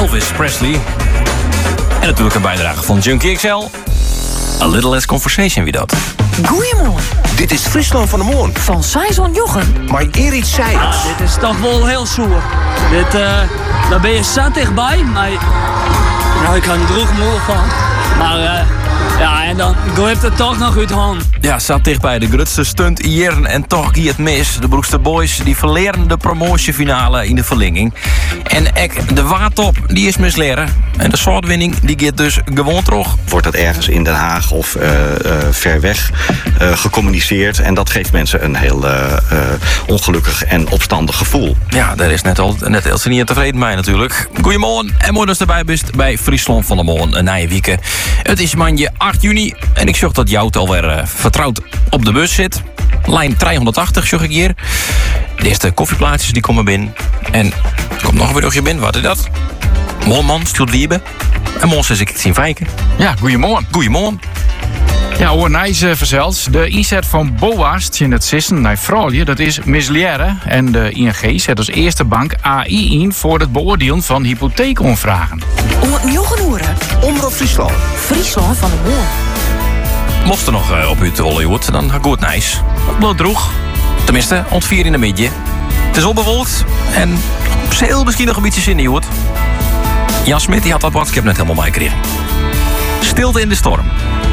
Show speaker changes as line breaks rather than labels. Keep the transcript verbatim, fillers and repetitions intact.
Elvis Presley. En natuurlijk een bijdrage van Junkie X L. A Little Less Conversation, wie dat?
Goeiemorgen.
Dit is Friesland van de Moon.
Van Saison Jochem.
Maar Erit zei het.
Dit is toch wel heel zoer. Dit, uh, daar ben je zat dichtbij, maar... Nou, ik kan er droeg moe van. Maar, uh, ja, en dan glipt het toch nog uit hand.
Ja, zat dichtbij de grootste stunt hier en toch ging het mis. De Broekster Boys die verleren de promotiefinale in de verlenging. En ek, de waartop, die is misleren. En de soortwinning die gaat dus gewoon terug.
Wordt dat ergens in Den Haag of uh, uh, ver weg uh, gecommuniceerd. En dat geeft mensen een heel uh, uh, ongelukkig en opstandig gevoel.
Ja, daar is net al net als ze niet tevreden mee natuurlijk. Goedemorgen en mooi dat je erbij bent bij Friesland van de Moon. Een nieuwe week. Het is maandag acht juni en ik zorg dat jou alweer uh, vertrouwd op de bus zit. Lijn driehonderdtachtig zorg ik hier. De eerste koffieplaatjes die komen binnen. En er komt nog een weer binnen. Wat is dat? Mooi man, stuurt wiebe. En morgen zes ik het zien vijken.
Ja, goeiemorgen.
Goedemorgen.
Ja, hoor, Nijs uh, verzels. De inzet van BOA's in het Sissen naar Fraude, dat is misleren. En de I N G zet als eerste bank A I in voor het beoordelen van hypotheekonvragen.
Om het Jochenoeren.
Omroep Friesland.
Friesland van de Moon.
Mocht er nog uh, op u te Hollywood, dan gaat het nice. Bloot droeg. Tenminste, ontvier in de midje. Het is onbewolkt en zeel misschien nog een beetje zin in je Jan Smit die had dat WhatsApp net helemaal meegekregen. Stilte in de storm.